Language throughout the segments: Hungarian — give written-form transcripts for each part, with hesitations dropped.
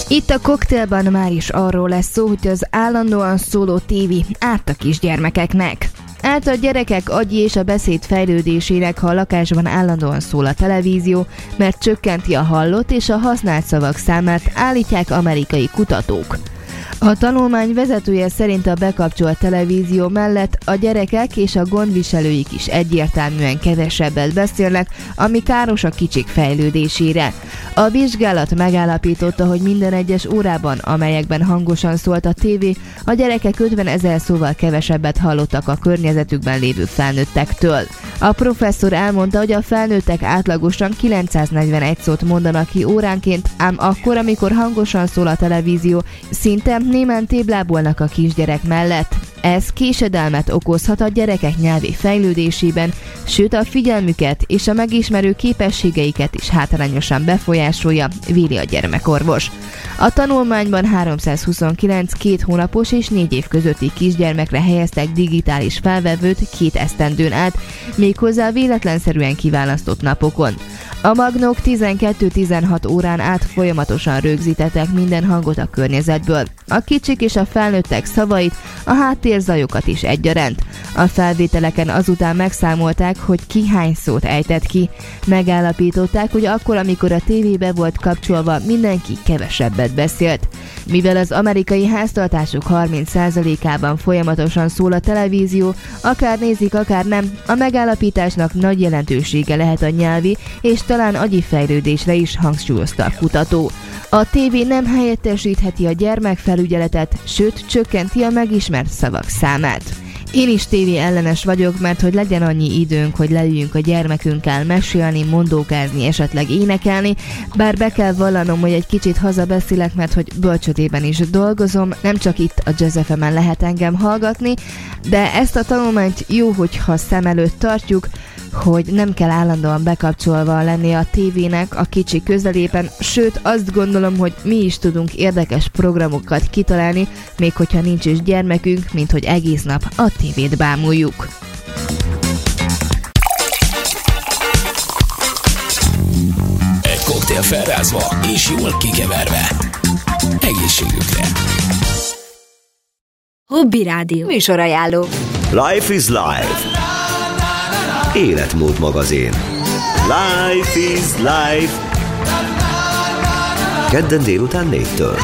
Itt a Cocktailban már is arról lesz szó, hogy az állandóan szóló tévé árt a kisgyermekeknek. Árt a gyerekek agyi és a beszéd fejlődésének, ha a lakásban állandóan szól a televízió, mert csökkenti a hallott és a használt szavak számát, állítják amerikai kutatók. A tanulmány vezetője szerint a bekapcsolt televízió mellett a gyerekek és a gondviselőik is egyértelműen kevesebbet beszélnek, ami káros a kicsik fejlődésére. A vizsgálat megállapította, hogy minden egyes órában, amelyekben hangosan szólt a tévé, a gyerekek 50 000 szóval kevesebbet hallottak a környezetükben lévő felnőttektől. A professzor elmondta, hogy a felnőttek átlagosan 941 szót mondanak ki óránként, ám akkor, amikor hangosan szól a televízió, szinte némen téblábolnak a kisgyerek mellett. Ez késedelmet okozhat a gyerekek nyelvi fejlődésében, sőt a figyelmüket és a megismerő képességeiket is hátrányosan befolyásolja, véli a gyermekorvos. A tanulmányban 329 2 hónapos és 4 év közötti kisgyermekre helyeztek digitális felvevőt 2 esztendőn át, méghozzá véletlenszerűen kiválasztott napokon. A magnók 12-16 órán át folyamatosan rögzítettek minden hangot a környezetből. A kicsik és a felnőttek szavait, a háttérzajokat is egyaránt. A felvételeken azután megszámolták, hogy ki hány szót ejtett ki. Megállapították, hogy akkor, amikor a tévébe volt kapcsolva, mindenki kevesebbet beszélt. Mivel az amerikai háztartások 30%-ában folyamatosan szól a televízió, akár nézik, akár nem, a megállapításnak nagy jelentősége lehet a nyelvi és talán agyi fejlődésre is, hangsúlyozta a kutató. A tévé nem helyettesítheti a gyermekfelügyeletet, sőt csökkenti a megismert szavak számát. Én is tévé ellenes vagyok, mert hogy legyen annyi időnk, hogy leüljünk a gyermekünkkel mesélni, mondókázni, esetleg énekelni, bár be kell vallanom, hogy egy kicsit hazabeszélek, mert hogy bölcsödében is dolgozom, nem csak itt a Jazz FM-en lehet engem hallgatni, de ezt a tanulmányt jó, hogyha szem előtt tartjuk, hogy nem kell állandóan bekapcsolva lenni a tévének a kicsi közelében, sőt azt gondolom, hogy mi is tudunk érdekes programokat kitalálni, még hogyha nincs is gyermekünk, mint hogy egész nap a tévét bámuljuk. Egy koktél felrázva és jól kikeverve. Egészségükre! Hobby Rádió műsorajánló. Life is Life. Életmód magazin. Life is Life. Kedden délután 4-től.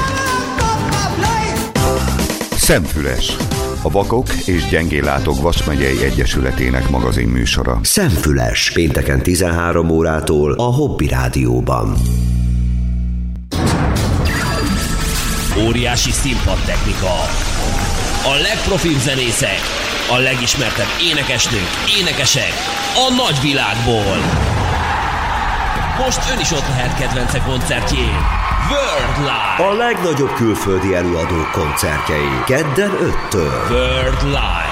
Szemfüles. A Vakok és Gyengéllátók Vas-megyei Egyesületének magazin műsora. Szemfüles. Pénteken 13 órától a Hobby Rádióban. Óriási színpadtechnika. A legprofibb zenészek, a legismertebb énekesnők, énekesek a nagyvilágból. Most ön is ott lehet kedvence koncertjén. World Live. A legnagyobb külföldi előadók koncertjei. Kedden 5-től. World Live.